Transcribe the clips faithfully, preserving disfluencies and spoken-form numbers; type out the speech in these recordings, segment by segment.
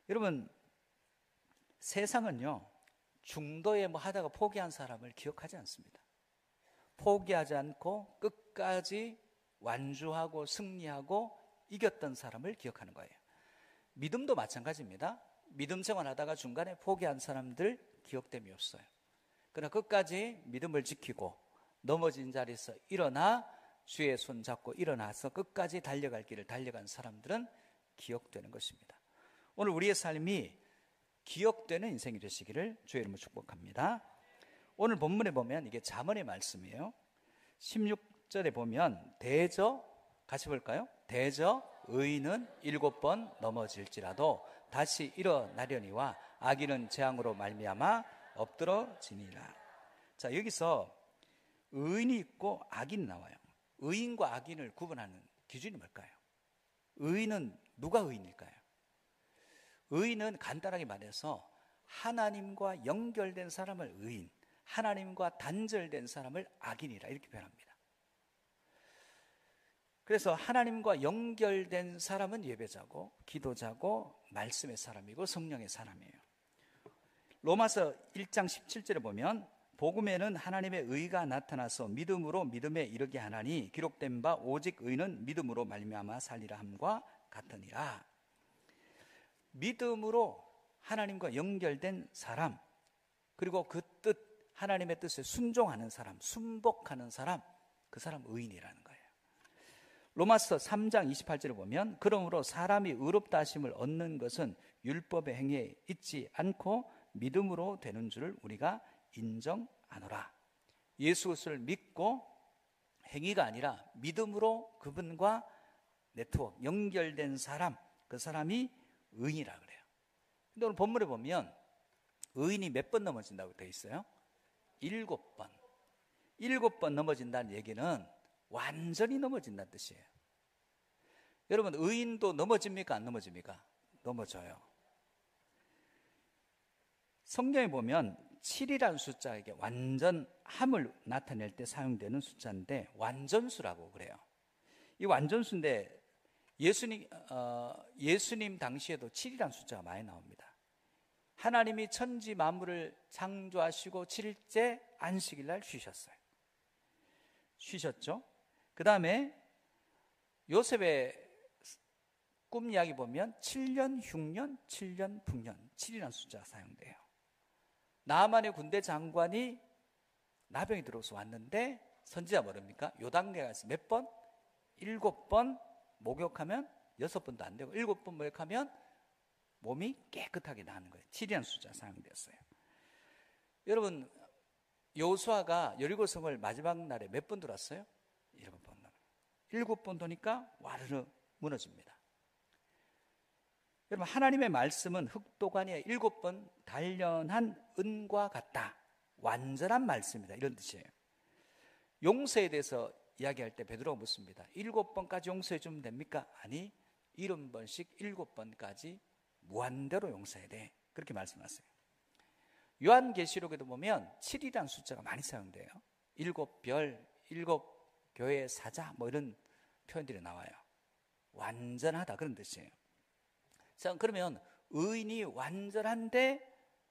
여러분, 세상은요, 중도에 뭐 하다가 포기한 사람을 기억하지 않습니다. 포기하지 않고 끝까지 완주하고 승리하고 이겼던 사람을 기억하는 거예요. 믿음도 마찬가지입니다. 믿음 생활하다가 중간에 포기한 사람들 기억됨이 없어요. 그러나 끝까지 믿음을 지키고 넘어진 자리에서 일어나 주의 손 잡고 일어나서 끝까지 달려갈 길을 달려간 사람들은 기억되는 것입니다. 오늘 우리의 삶이 기억되는 인생이 되시기를 주의 이름으로 축복합니다. 오늘 본문에 보면 이게 잠언의 말씀이에요. 십육 절에 보면 대저, 같이 볼까요? 대저 의인은 일곱 번 넘어질지라도 다시 일어나려니와 악인은 재앙으로 말미암아 엎드러지니라. 자, 여기서 의인이 있고 악인이 나와요. 의인과 악인을 구분하는 기준이 뭘까요? 의인은 누가 의인일까요? 의인은 간단하게 말해서 하나님과 연결된 사람을 의인, 하나님과 단절된 사람을 악인이라 이렇게 표현합니다. 그래서 하나님과 연결된 사람은 예배자고 기도자고 말씀의 사람이고 성령의 사람이에요. 로마서 일 장 십칠 절에 보면 복음에는 하나님의 의가 나타나서 믿음으로 믿음에 이르게 하나니 기록된 바 오직 의는 믿음으로 말미암아 살리라 함과 같으니라. 믿음으로 하나님과 연결된 사람, 그리고 그 뜻, 하나님의 뜻에 순종하는 사람, 순복하는 사람, 그 사람 의인이라는 거예요. 로마서 삼 장 이십팔 절에 보면 그러므로 사람이 의롭다 하심을 얻는 것은 율법의 행위에 있지 않고 믿음으로 되는 줄을 우리가 인정하노라. 예수 그리스도를 믿고 행위가 아니라 믿음으로 그분과 네트워크, 연결된 사람, 그 사람이 의인이라 그래요. 근데 오늘 본문에 보면 의인이 몇 번 넘어진다고 되어 있어요? 일곱 번. 일곱 번 넘어진다는 얘기는 완전히 넘어진다는 뜻이에요. 여러분, 의인도 넘어집니까? 안 넘어집니까? 넘어져요. 성경에 보면 칠이라는 숫자에게 완전함을 나타낼 때 사용되는 숫자인데 완전수라고 그래요. 이 완전수인데 예수님, 어, 예수님 당시에도 칠이라는 숫자가 많이 나옵니다. 하나님이 천지 만물을 창조하시고 칠 일째 안식일날 쉬셨어요. 쉬셨죠? 그 다음에 요셉의 꿈 이야기 보면 칠 년 흉년, 칠 년 풍년, 칠이라는 숫자가 사용돼요. 나아만의 군대 장관이 나병이 들어서 왔는데 선지자 모릅니까? 요단강에서 몇 번? 일곱 번 목욕하면 여섯 번도 안 되고 일곱 번 목욕하면 몸이 깨끗하게 나는 거예요. 칠이라는 숫자 사용되었어요. 여러분, 여호수아가 여리고성을 마지막 날에 몇 번 돌았어요? 일곱 번. 일곱 번 도니까 와르르 무너집니다. 여러분, 하나님의 말씀은 흑도관에 일곱 번 단련한 은과 같다. 완전한 말씀이다. 이런 뜻이에요. 용서에 대해서 이야기할 때 베드로가 묻습니다. 일곱 번까지 용서해 주면 됩니까? 아니, 일흔 번씩 일곱 번까지 무한대로 용서해야 돼. 그렇게 말씀하세요. 요한계시록에도 보면 칠이라는 숫자가 많이 사용돼요. 일곱 별, 일곱 교회의 사자, 뭐 이런 표현들이 나와요. 완전하다, 그런 뜻이에요. 자, 그러면 의인이 완전한데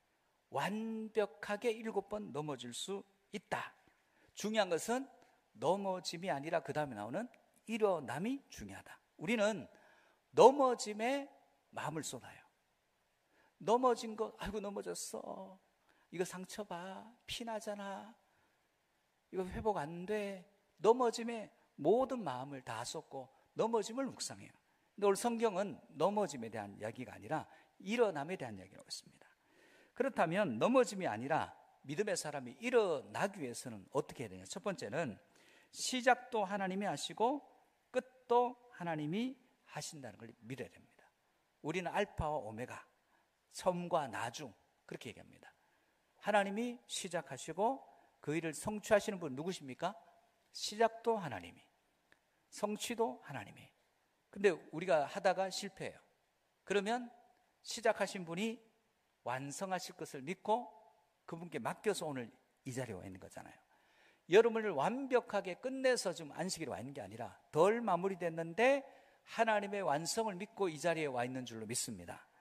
완벽하게 일곱 번 넘어질 수 있다. 중요한 것은 넘어짐이 아니라 그 다음에 나오는 일어남이 중요하다. 우리는 넘어짐에 마음을 쏟아요. 넘어진 것, 아이고 넘어졌어, 이거 상처봐, 피나잖아, 이거 회복 안 돼. 넘어짐에 모든 마음을 다 쏟고 넘어짐을 묵상해요. 근데 오늘 성경은 넘어짐에 대한 이야기가 아니라 일어남에 대한 이야기라고 했습니다. 그렇다면 넘어짐이 아니라 믿음의 사람이 일어나기 위해서는 어떻게 해야 되냐? 첫 번째는 시작도 하나님이 하시고 끝도 하나님이 하신다는 걸 믿어야 됩니다. 우리는 알파와 오메가, 처음과 나중, 그렇게 얘기합니다. 하나님이 시작하시고 그 일을 성취하시는 분은 누구십니까? 시작도 하나님이, 성취도 하나님이. 근데 우리가 하다가 실패해요. 그러면 시작하신 분이 완성하실 것을 믿고 그분께 맡겨서 오늘 이 자리에 와 있는 거잖아요. 여러분을 완벽하게 끝내서 지금 안식일에 와 있는 게 아니라 덜 마무리됐는데 하나님의 완성을 믿고 이 자리에 와 있는 줄로 믿습니다.